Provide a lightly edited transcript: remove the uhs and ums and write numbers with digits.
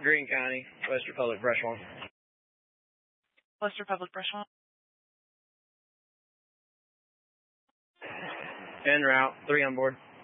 Greene County, West Republic, brush 1. West Republic, brush 1. En route, 3 on board.